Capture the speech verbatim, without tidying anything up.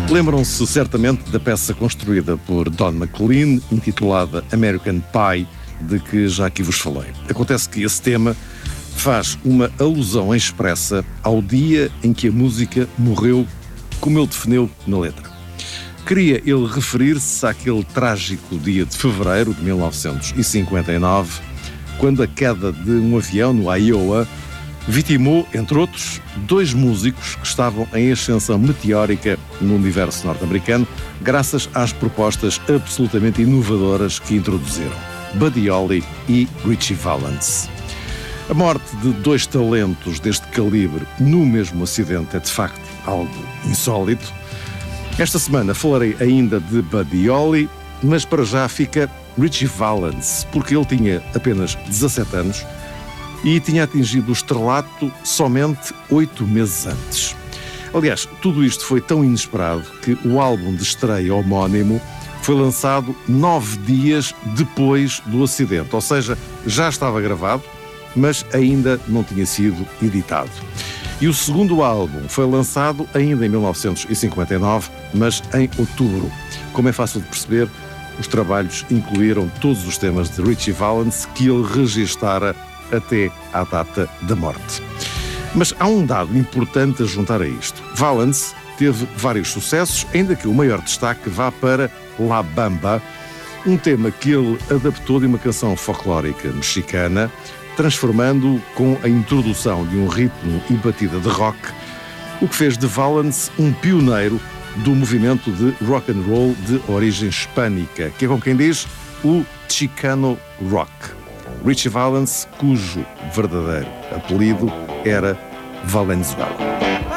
Lembram-se certamente da peça construída por Don McLean, intitulada American Pie, de que já aqui vos falei. Acontece que esse tema faz uma alusão expressa ao dia em que a música morreu, como ele definiu na letra. Queria ele referir-se àquele trágico dia de fevereiro de mil novecentos e cinquenta e nove, quando a queda de um avião no Iowa vitimou, entre outros, dois músicos que estavam em ascensão meteórica no universo norte-americano, graças às propostas absolutamente inovadoras que introduziram: Buddy Holly e Ritchie Valens. A morte de dois talentos deste calibre no mesmo acidente é, de facto, algo insólito. Esta semana falarei ainda de Buddy Holly, mas para já fica Ritchie Valens, porque ele tinha apenas dezassete anos e tinha atingido o estrelato somente oito meses antes. Aliás, tudo isto foi tão inesperado que o álbum de estreia homónimo foi lançado nove dias depois do acidente, ou seja, já estava gravado, mas ainda não tinha sido editado. E o segundo álbum foi lançado ainda em mil novecentos e cinquenta e nove, mas em outubro. Como é fácil de perceber, os trabalhos incluíram todos os temas de Ritchie Valens que ele registara até à data da morte. Mas há um dado importante a juntar a isto. Valens teve vários sucessos, ainda que o maior destaque vá para La Bamba, um tema que ele adaptou de uma canção folclórica mexicana, transformando com a introdução de um ritmo e batida de rock, o que fez de Valens um pioneiro do movimento de rock and roll de origem hispânica, que é, como quem diz, o Chicano Rock. Ritchie Valens, cujo verdadeiro apelido era Valenzuela.